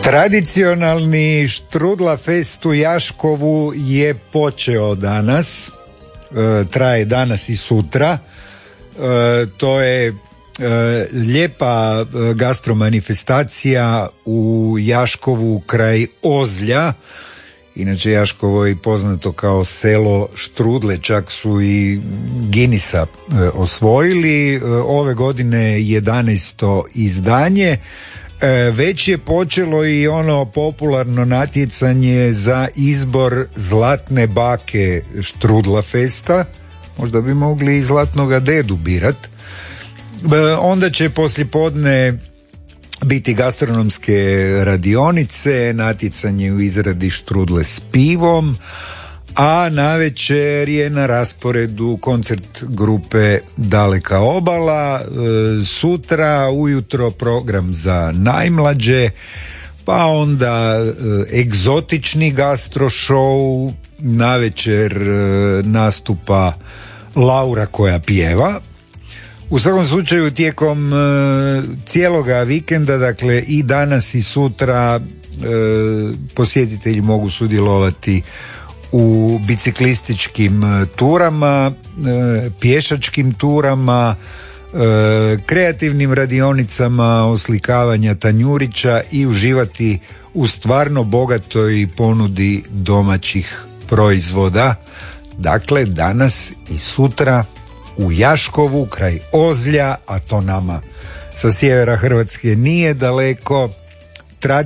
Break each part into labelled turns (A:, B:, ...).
A: Tradicionalni Štrudla fest u Jaškovu je počeo danas, traje danas i sutra. To je lijepa gastromanifestacija u Jaškovu kraj Ozlja. Inače Jaškovo je poznato kao selo štrudle, čak su i Guinnessa osvojili. Ove godine 11. izdanje. Već je počelo i ono popularno natjecanje za izbor zlatne bake Štrudla festa. Možda bi mogli i zlatnoga dedu birat. Onda će poslijepodne biti gastronomske radionice, natjecanje u izradi štrudle s pivom, a navečer je na rasporedu koncert grupe Daleka obala, sutra ujutro program za najmlađe, pa onda egzotični gastro show, navečer nastupa Laura koja pjeva. U svakom slučaju tijekom cijeloga vikenda, dakle i danas i sutra, posjetitelji mogu sudjelovati u biciklističkim turama, pješačkim turama, kreativnim radionicama oslikavanja tanjurića i uživati u stvarno bogatoj ponudi domaćih proizvoda. Dakle, danas i sutra u Jaškovu, kraj Ozlja, a to nama sa sjevera Hrvatske nije daleko,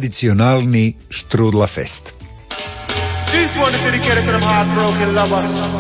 A: tradicionalni Štrudla fest.
B: This one is dedicated to them heartbroken lovers.